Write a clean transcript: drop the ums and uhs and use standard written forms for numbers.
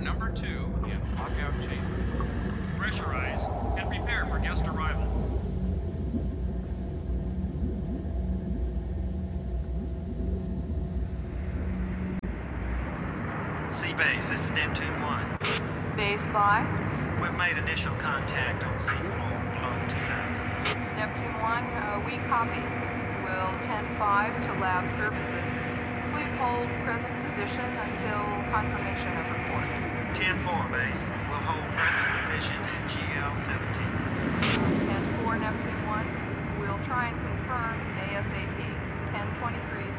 number 2 in lockout chamber. Pressurize and prepare for guest arrival. C-Base, this is Neptune 1. Base by We've made initial contact on seafloor below 2000. Neptune 1, we copy. Will 10-5 to lab services. Please hold present position until confirmation of report. 10-4, base. We'll hold present position at GL-17. 10-4 Neptune 1, we'll try and confirm ASAP. 10-23.